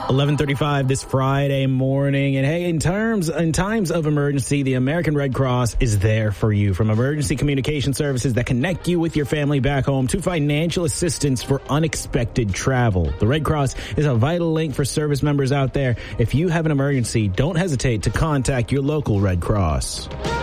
11:35 this Friday morning. And hey, in times of emergency, the American Red Cross is there for you. From emergency communication services that connect you with your family back home to financial assistance for unexpected travel. The Red Cross is a vital link for service members out there. If you have an emergency, don't hesitate to contact your local Red Cross.